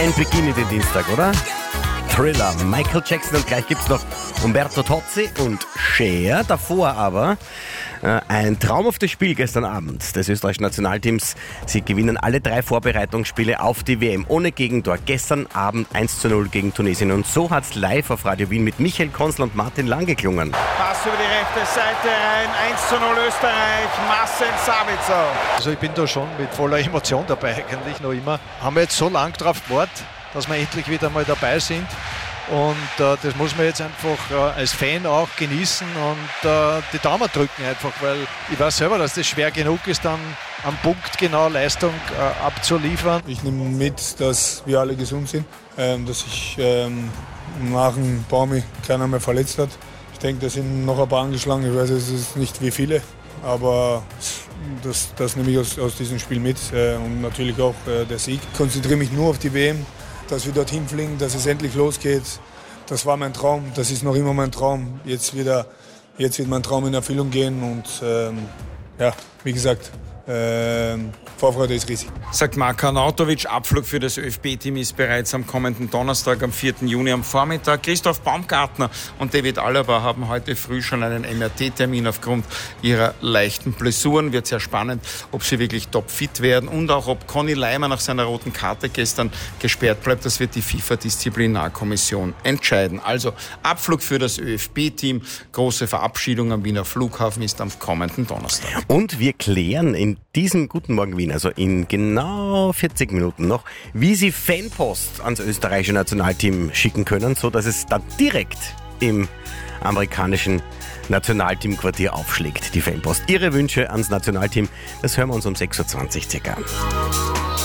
Ein Beginn in den Dienstag, oder? Thriller, Michael Jackson und gleich gibt's noch Umberto Tozzi und Cher. Davor aber ein traumhaftes Spiel gestern Abend des österreichischen Nationalteams. Sie gewinnen alle 3 Vorbereitungsspiele auf die WM ohne Gegentor. Gestern Abend 1:0 gegen Tunesien. Und so hat's live auf Radio Wien mit Michael Konzl und Martin Lang geklungen. Pass über die rechte Seite rein, 1:0 Österreich, Marcel Sabitzer. Also ich bin da schon mit voller Emotion dabei eigentlich noch immer. Haben wir jetzt so lange drauf gewartet, dass wir endlich wieder mal dabei sind. Und das muss man jetzt einfach als Fan auch genießen und die Daumen drücken einfach, weil ich weiß selber, dass das schwer genug ist, dann am Punkt genau Leistung abzuliefern. Ich nehme mit, dass wir alle gesund sind, dass sich nach dem Baumi keiner mehr verletzt hat. Ich denke, da sind noch ein paar angeschlagen, ich weiß es ist nicht wie viele, aber das nehme ich aus diesem Spiel mit und natürlich auch der Sieg. Ich konzentriere mich nur auf die WM. Dass wir dorthin fliegen, dass es endlich losgeht. Das war mein Traum, das ist noch immer mein Traum. Jetzt wird mein Traum in Erfüllung gehen und wie gesagt, Vorfreude ist riesig. Sagt Marko Arnautovic, Abflug für das ÖFB-Team ist bereits am kommenden Donnerstag, am 4. Juni am Vormittag. Christoph Baumgartner und David Alaba haben heute früh schon einen MRT-Termin aufgrund ihrer leichten Blessuren. Wird sehr spannend, ob sie wirklich topfit werden und auch, ob Conny Leimer nach seiner roten Karte gestern gesperrt bleibt. Das wird die FIFA-Disziplinarkommission entscheiden. Also Abflug für das ÖFB-Team. Große Verabschiedung am Wiener Flughafen ist am kommenden Donnerstag. Und wir klären in diesem Guten Morgen Wien, also in genau 40 Minuten noch, wie Sie Fanpost ans österreichische Nationalteam schicken können, so dass es dann direkt im amerikanischen Nationalteamquartier aufschlägt, die Fanpost. Ihre Wünsche ans Nationalteam, das hören wir uns um 6:20 Uhr circa an.